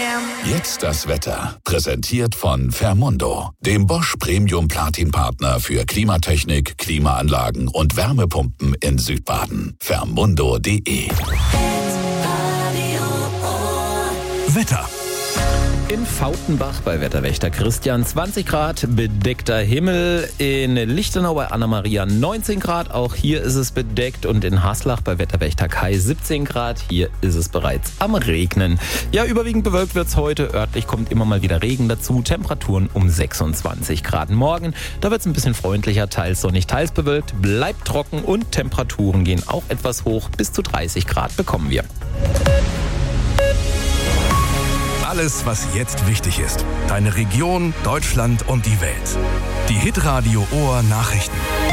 Jetzt das Wetter. Präsentiert von Fermundo, dem Bosch Premium Platin Partner für Klimatechnik, Klimaanlagen und Wärmepumpen in Südbaden. Fermundo.de. Wetter. In Fautenbach bei Wetterwächter Christian 20 Grad, bedeckter Himmel. In Lichtenau bei Anna-Maria 19 Grad, auch hier ist es bedeckt. Und in Haslach bei Wetterwächter Kai 17 Grad, hier ist es bereits am Regnen. Ja, überwiegend bewölkt wird es heute. Örtlich kommt immer mal wieder Regen dazu. Temperaturen um 26 Grad. Morgen, da wird es ein bisschen freundlicher, teils sonnig, teils bewölkt. Bleibt trocken und Temperaturen gehen auch etwas hoch. Bis zu 30 Grad bekommen wir. Alles, was jetzt wichtig ist. Deine Region, Deutschland und die Welt. Die Hitradio Ohr Nachrichten.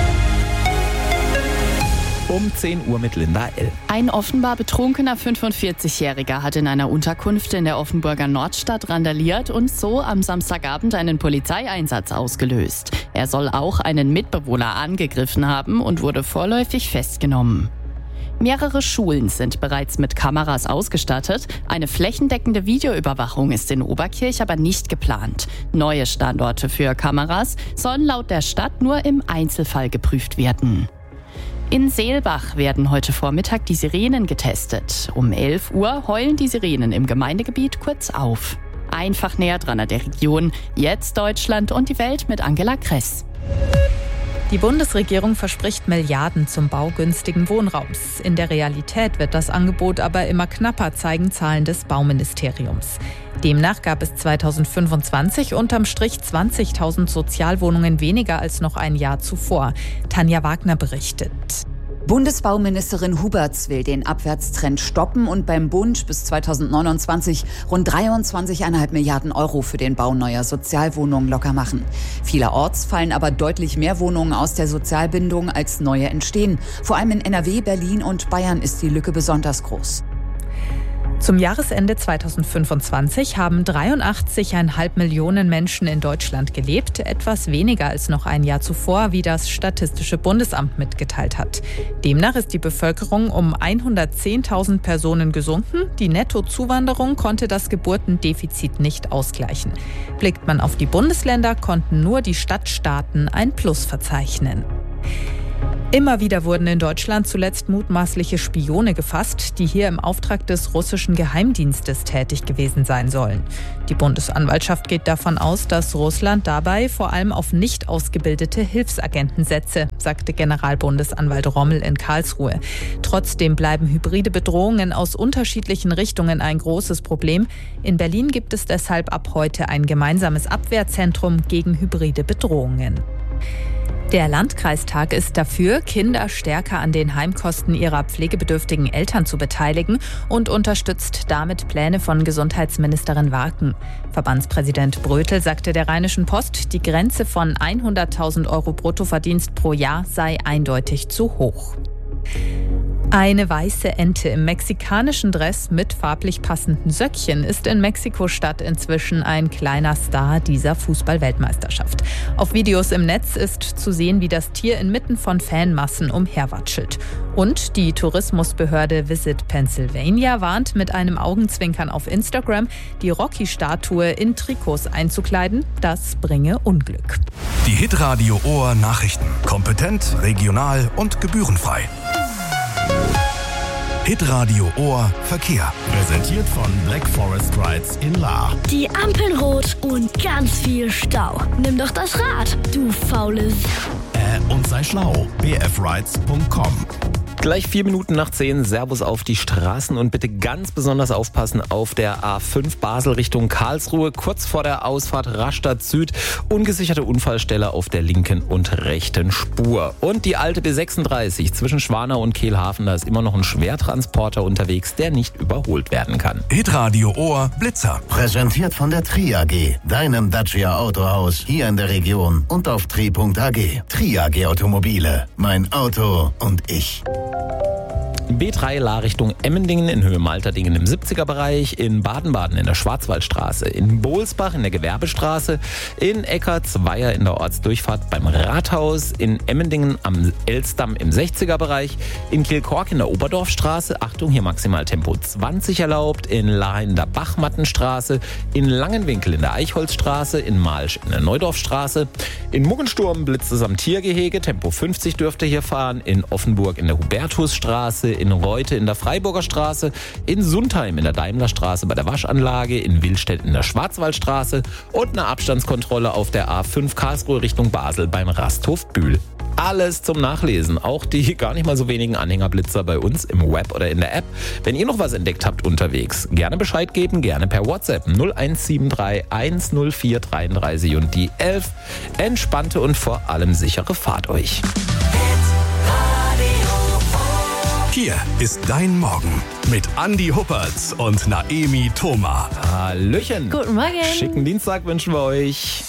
Um 10 Uhr mit Linda L. Ein offenbar betrunkener 45-Jähriger hat in einer Unterkunft in der Offenburger Nordstadt randaliert und so am Samstagabend einen Polizeieinsatz ausgelöst. Er soll auch einen Mitbewohner angegriffen haben und wurde vorläufig festgenommen. Mehrere Schulen sind bereits mit Kameras ausgestattet. Eine flächendeckende Videoüberwachung ist in Oberkirch aber nicht geplant. Neue Standorte für Kameras sollen laut der Stadt nur im Einzelfall geprüft werden. In Seelbach werden heute Vormittag die Sirenen getestet. Um 11 Uhr heulen die Sirenen im Gemeindegebiet kurz auf. Einfach näher dran an der Region. Jetzt Deutschland und die Welt mit Angela Kress. Die Bundesregierung verspricht Milliarden zum Bau günstigen Wohnraums. In der Realität wird das Angebot aber immer knapper, zeigen Zahlen des Bauministeriums. Demnach gab es 2025 unterm Strich 20.000 Sozialwohnungen weniger als noch ein Jahr zuvor. Tanja Wagner berichtet. Bundesbauministerin Huberts will den Abwärtstrend stoppen und beim Bund bis 2029 rund 23,5 Milliarden Euro für den Bau neuer Sozialwohnungen locker machen. Vielerorts fallen aber deutlich mehr Wohnungen aus der Sozialbindung als neue entstehen. Vor allem in NRW, Berlin und Bayern ist die Lücke besonders groß. Zum Jahresende 2025 haben 83,5 Millionen Menschen in Deutschland gelebt, etwas weniger als noch ein Jahr zuvor, wie das Statistische Bundesamt mitgeteilt hat. Demnach ist die Bevölkerung um 110.000 Personen gesunken. Die Nettozuwanderung konnte das Geburtendefizit nicht ausgleichen. Blickt man auf die Bundesländer, konnten nur die Stadtstaaten ein Plus verzeichnen. Immer wieder wurden in Deutschland zuletzt mutmaßliche Spione gefasst, die hier im Auftrag des russischen Geheimdienstes tätig gewesen sein sollen. Die Bundesanwaltschaft geht davon aus, dass Russland dabei vor allem auf nicht ausgebildete Hilfsagenten setze, sagte Generalbundesanwalt Rommel in Karlsruhe. Trotzdem bleiben hybride Bedrohungen aus unterschiedlichen Richtungen ein großes Problem. In Berlin gibt es deshalb ab heute ein gemeinsames Abwehrzentrum gegen hybride Bedrohungen. Der Landkreistag ist dafür, Kinder stärker an den Heimkosten ihrer pflegebedürftigen Eltern zu beteiligen und unterstützt damit Pläne von Gesundheitsministerin Warken. Verbandspräsident Brötel sagte der Rheinischen Post, die Grenze von 100.000 Euro Bruttoverdienst pro Jahr sei eindeutig zu hoch. Eine weiße Ente im mexikanischen Dress mit farblich passenden Söckchen ist in Mexiko-Stadt inzwischen ein kleiner Star dieser Fußball-Weltmeisterschaft. Auf Videos im Netz ist zu sehen, wie das Tier inmitten von Fanmassen umherwatschelt. Und die Tourismusbehörde Visit Pennsylvania warnt mit einem Augenzwinkern auf Instagram, die Rocky-Statue in Trikots einzukleiden. Das bringe Unglück. Die Hitradio Ohr Nachrichten. Kompetent, regional und gebührenfrei. Hitradio Ohr Verkehr. Präsentiert von Black Forest Rides in Lahr. Die Ampeln rot und ganz viel Stau. Nimm doch das Rad, du faules. Und sei schlau. bfrides.com. Gleich 4 Minuten nach 10, Servus auf die Straßen und bitte ganz besonders aufpassen auf der A5 Basel Richtung Karlsruhe. Kurz vor der Ausfahrt Rastatt Süd, ungesicherte Unfallstelle auf der linken und rechten Spur. Und die alte B36 zwischen Schwanau und Kehlhafen, da ist immer noch ein Schwertransporter unterwegs, der nicht überholt werden kann. Hitradio Ohr Blitzer. Präsentiert von der Tri AG, deinem Dacia Autohaus hier in der Region und auf tri.ag. Tri AG Automobile, mein Auto und ich. B3 La Richtung Emmendingen in Höhe Malterdingen im 70er-Bereich, in Baden-Baden in der Schwarzwaldstraße, in Bohlsbach in der Gewerbestraße, in Eckart-Zweier in der Ortsdurchfahrt beim Rathaus, in Emmendingen am Elsdamm im 60er-Bereich, in Kielkork in der Oberdorfstraße, Achtung, hier maximal Tempo 20 erlaubt, in Lahr in der Bachmattenstraße, in Langenwinkel in der Eichholzstraße, in Malsch in der Neudorfstraße, in Muggensturm blitzt es am Tiergehege, Tempo 50 dürfte hier fahren, in Offenburg in der Hubertusstraße, in Reute in der Freiburger Straße, in Sundheim in der Daimlerstraße bei der Waschanlage, in Willstedt in der Schwarzwaldstraße und eine Abstandskontrolle auf der A5 Karlsruhe Richtung Basel beim Rasthof Bühl. Alles zum Nachlesen, auch die gar nicht mal so wenigen Anhängerblitzer bei uns im Web oder in der App. Wenn ihr noch was entdeckt habt unterwegs, gerne Bescheid geben, gerne per WhatsApp 0173 104 33 und die 11. Entspannte und vor allem sichere Fahrt euch. Hier ist dein Morgen mit Andi Huppertz und Naemi Thoma. Hallöchen. Guten Morgen. Schicken Dienstag wünschen wir euch.